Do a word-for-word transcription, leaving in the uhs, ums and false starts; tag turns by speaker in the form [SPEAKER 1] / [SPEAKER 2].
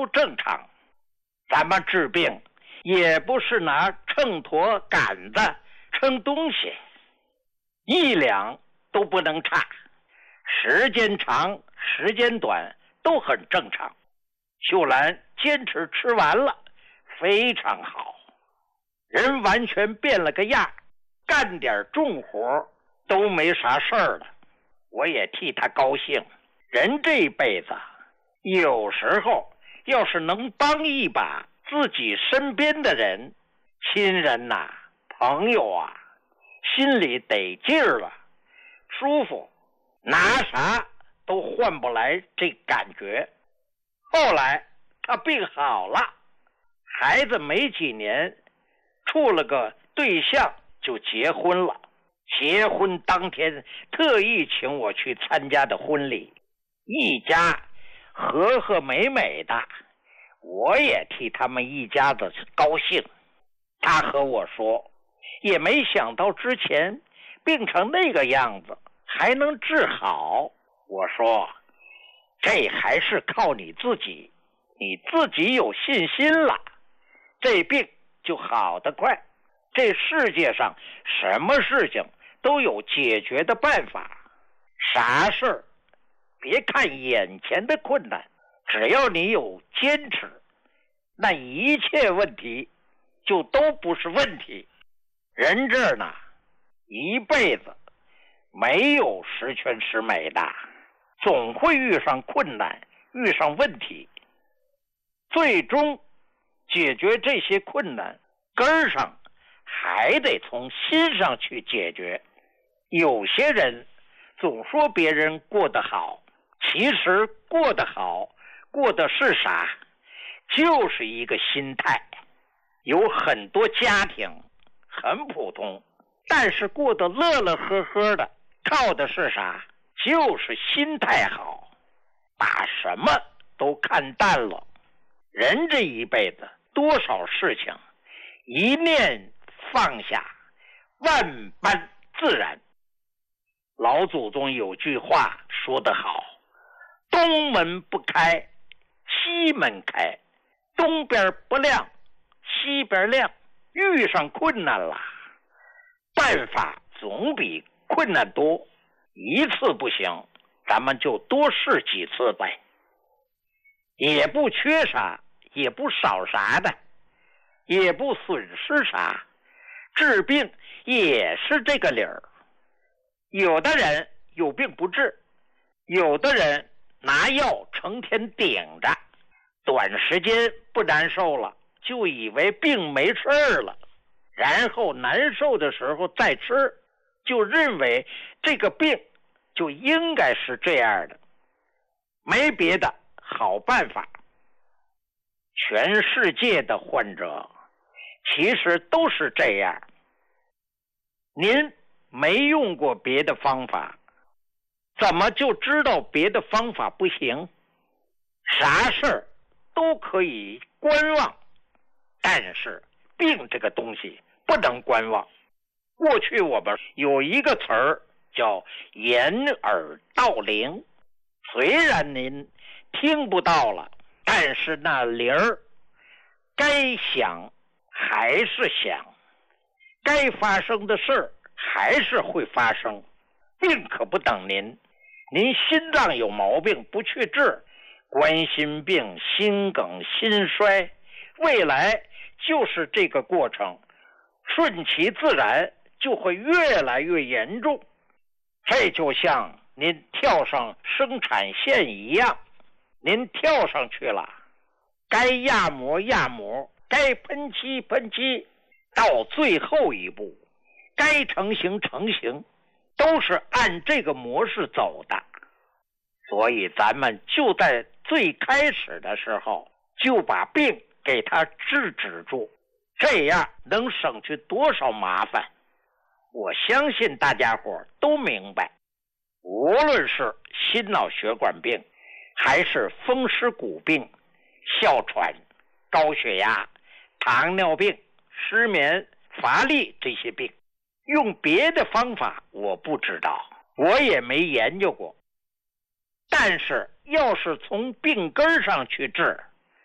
[SPEAKER 1] 都正常。咱们治病也不是拿秤砣杆子称东西，一两都不能差，时间长时间短都很正常。秀兰坚持吃完了，非常好，人完全变了个样，干点重活都没啥事儿了。我也替他高兴，人这一辈子有时候要是能帮一把自己身边的人，亲人呐、啊、朋友啊，心里得劲儿了，舒服，拿啥都换不来这感觉。后来他病好了，孩子没几年处了个对象就结婚了。结婚当天特意请我去参加的婚礼，一家和和美美的，我也替他们一家子高兴。他和我说，也没想到之前病成那个样子还能治好。我说，这还是靠你自己，你自己有信心了，这病就好得快。这世界上什么事情都有解决的办法，啥事儿别看眼前的困难，只要你有坚持，那一切问题就都不是问题。人这儿呢，一辈子没有十全十美的，总会遇上困难，遇上问题。最终解决这些困难，根儿上还得从心上去解决。有些人总说别人过得好，其实过得好过的是啥？就是一个心态。有很多家庭很普通，但是过得乐乐呵呵的，靠的是啥？就是心态好，把什么都看淡了。人这一辈子多少事情，一念放下，万般自然。老祖宗有句话说得好，东门不开西门开，东边不亮西边亮。遇上困难了，办法总比困难多，一次不行，咱们就多试几次呗，也不缺啥，也不少啥的，也不损失啥，治病也是这个理儿。有的人有病不治，有的人拿药成天顶着，短时间不难受了，就以为病没事儿了，然后难受的时候再吃，就认为这个病就应该是这样的，没别的好办法。全世界的患者其实都是这样，您没用过别的方法，怎么就知道别的方法不行？啥事儿都可以观望，但是病这个东西不能观望。过去我们有一个词儿叫掩耳盗铃，虽然您听不到了，但是那铃儿该响还是响，该发生的事儿还是会发生。病可不等您，您心脏有毛病不去治，冠心病、心梗、心衰，未来就是这个过程，顺其自然就会越来越严重。这就像您跳上生产线一样，您跳上去了，该压模压模，该喷漆喷漆，到最后一步该成型成型，都是按这个模式走的。所以咱们就在最开始的时候就把病给它制止住，这样能省去多少麻烦。我相信大家伙都明白，无论是心脑血管病还是风湿骨病、哮喘、高血压、糖尿病、失眠、乏力这些病，用别的方法我不知道，我也没研究过，但是要是从病根上去治，